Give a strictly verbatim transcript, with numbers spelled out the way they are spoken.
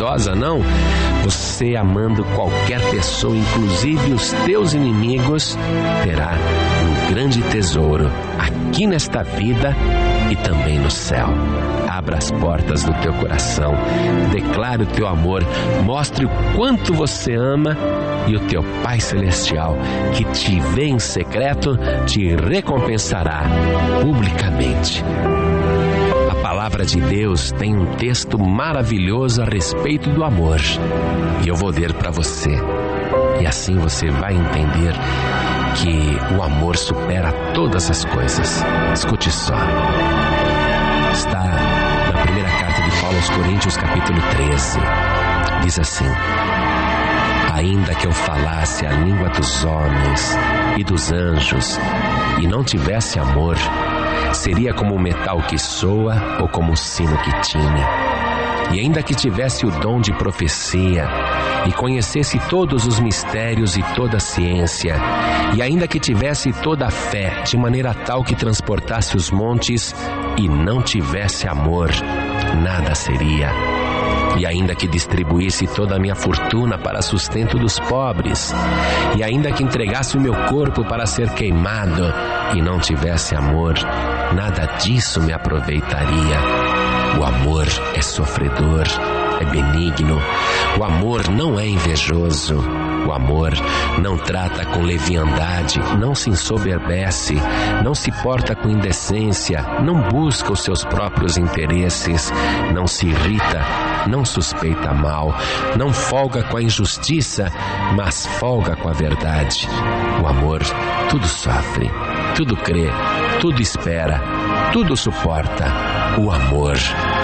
gostosa, não. Você amando qualquer pessoa, inclusive os teus inimigos, terá um grande tesouro aqui nesta vida e também no céu. Abra as portas do teu coração, declare o teu amor, mostre o quanto você ama e o teu Pai Celestial, que te vê em secreto, te recompensará publicamente. A palavra de Deus tem um texto maravilhoso a respeito do amor e eu vou ler para você. E assim você vai entender que o amor supera todas as coisas. Escute só. Está na primeira carta de Paulo aos Coríntios, capítulo treze. Diz assim: ainda que eu falasse a língua dos homens e dos anjos e não tivesse amor, seria como o metal que soa ou como o sino que tine. E ainda que tivesse o dom de profecia e conhecesse todos os mistérios e toda a ciência, e ainda que tivesse toda a fé de maneira tal que transportasse os montes e não tivesse amor, nada seria. E ainda que distribuísse toda a minha fortuna para sustento dos pobres, e ainda que entregasse o meu corpo para ser queimado e não tivesse amor, nada disso me aproveitaria. O amor é sofredor, é benigno. O amor não é invejoso. O amor não trata com leviandade, não se ensoberbece, não se porta com indecência, não busca os seus próprios interesses, não se irrita, não suspeita mal, não folga com a injustiça, mas folga com a verdade. O amor tudo sofre, tudo crê, tudo espera, tudo suporta. O amor